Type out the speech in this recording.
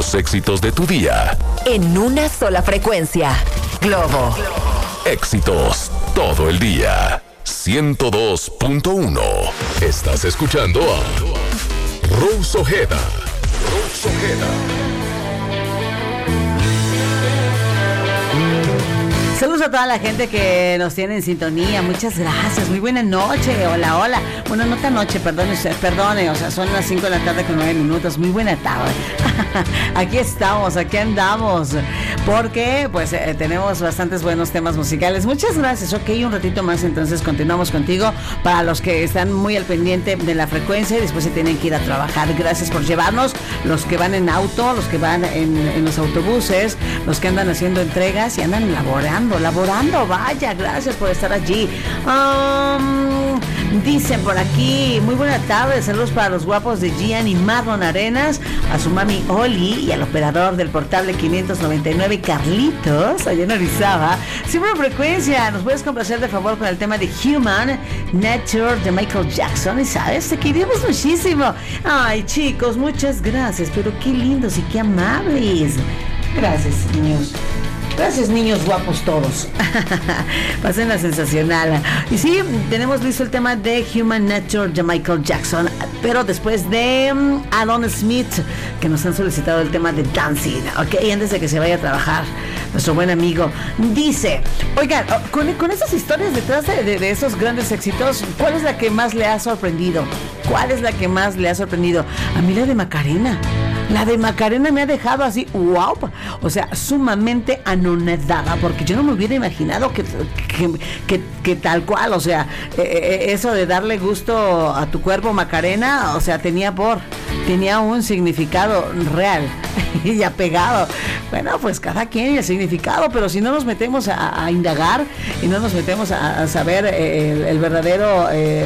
los éxitos de tu día. En una sola frecuencia. Globo. Éxitos todo el día. 102.1. Estás escuchando a Rose Ojeda. Rose Ojeda. Saludos a toda la gente que nos tiene en sintonía. Muchas gracias. Muy buena noche. Hola, hola. Bueno, no tan noche, perdone, o sea, son las 5 de la tarde con 9 minutos. Muy buena tarde. Aquí estamos, aquí andamos. Porque, pues, tenemos bastantes buenos temas musicales. Muchas gracias. Ok, un ratito más, entonces continuamos contigo. Para los que están muy al pendiente de la frecuencia y después se tienen que ir a trabajar. Gracias por llevarnos. Los que van en auto, los que van en los autobuses, los que andan haciendo entregas y andan laborando, vaya, gracias por estar allí. Dicen por aquí, muy buena tarde, saludos para los guapos de Gian y Marlon Arenas, a su mami Oli y al operador del portable 599 Carlitos, allá en Orizaba. Siempre en frecuencia, nos puedes complacer de favor con el tema de Human Nature de Michael Jackson, y sabes, te queremos muchísimo. Ay, chicos, muchas gracias, pero qué lindos y qué amables. Gracias, niños. Gracias, niños guapos todos. Pásenla sensacional. Y sí, tenemos listo el tema de Human Nature de Michael Jackson, pero después de Aaron Smith, que nos han solicitado el tema de Dancing. Ok, antes de que se vaya a trabajar nuestro buen amigo, dice, oigan, con esas historias detrás de esos grandes éxitos, ¿cuál es la que más le ha sorprendido? ¿Cuál es la que más le ha sorprendido? A mí la de Macarena. La de Macarena me ha dejado así, wow, o sea, sumamente anonadada, porque yo no me hubiera imaginado que tal cual, o sea, eso de darle gusto a tu cuerpo, Macarena, o sea, tenía un significado real y apegado. Bueno, pues cada quien y el significado, pero si no nos metemos a indagar y no nos metemos a saber el verdadero